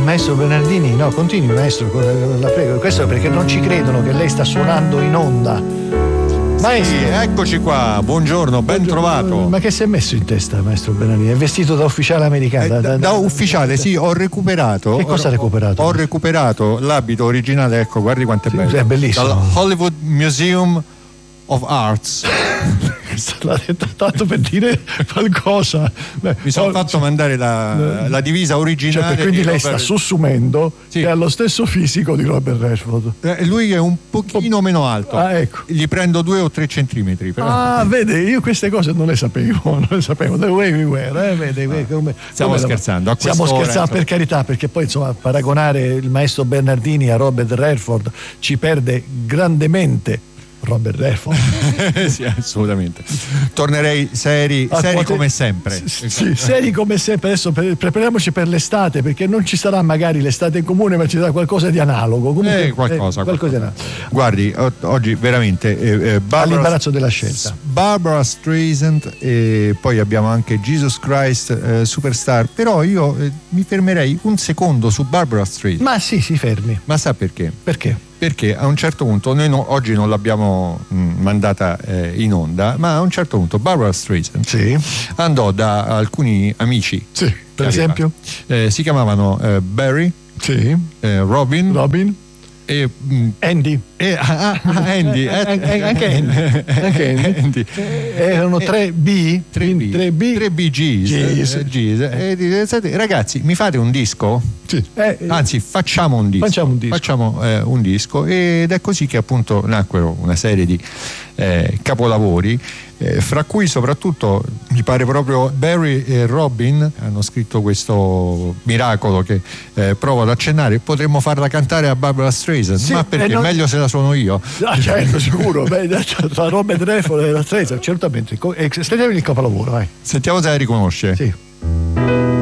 maestro Bernardini, no, continui maestro, la prego. Questo è perché non ci credono che lei sta suonando in onda. Maestro. Sì, eccoci qua, buongiorno, ben trovato. Ma che si è messo in testa, maestro Bernardini? È vestito da ufficiale americano? Da ufficiale, sì, ho recuperato. Che cosa ha recuperato? Ho recuperato l'abito originale, ecco, guardi quanto è bello. È bellissimo. Dal Hollywood Museum of Arts. L'ha detto tanto per dire qualcosa. Mi sono fatto mandare la divisa originale. Cioè, quindi lei sta sussumendo che ha lo stesso fisico di Robert Redford. Lui è un pochino meno alto. Ah, ecco. Gli prendo 2 o 3 centimetri. Però. Ah, vede, io queste cose non le sapevo. The way we were. Stiamo scherzando. Stiamo scherzando, per carità, perché poi insomma paragonare il maestro Bernardini a Robert Redford ci perde grandemente Robert Redford. Sì, assolutamente. Tornerei seri come sempre. Sì, seri come sempre. Adesso prepariamoci per l'estate, perché non ci sarà magari l'estate in comune, ma ci sarà qualcosa di analogo. Comunque, qualcosa di analogo. Guardi, oggi veramente all'imbarazzo della scelta. Barbara Streisand, e poi abbiamo anche Jesus Christ Superstar. Però io mi fermerei un secondo su Barbara Streisand. Ma sì, si fermi. Ma sa perché? Perché? Perché a un certo punto, noi oggi non l'abbiamo mandata in onda, ma a un certo punto Barbara Streisand andò da alcuni amici. Sì, per esempio? Si chiamavano Barry, Robin e Andy. Andy. Anche Andy. Erano 3 BGs. E dite, ragazzi, mi fate un disco? Sì. Anzi, facciamo un disco. Ed è così che appunto nacquero una serie di capolavori, fra cui soprattutto mi pare proprio Barry e Robin hanno scritto questo miracolo che provo ad accennare. Potremmo farla cantare a Barbara Streisand, ma perché meglio se la suono io. Certo, sicuro. Tra Robert Redford e la Streisand, certamente. Sentiamo il capolavoro, vai. Sentiamo se la riconosce. Sì.